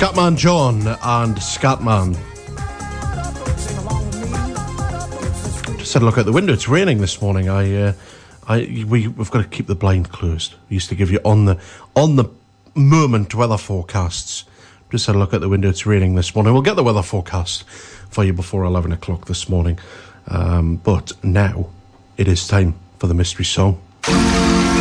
Scatman John and Scatman. Just had a look out the window. It's raining this morning. We've got to keep the blind closed. We used to give you on the moment weather forecasts. Just had a look out the window. It's raining this morning. We'll get the weather forecast for you before 11 o'clock this morning. But now it is time for the mystery song.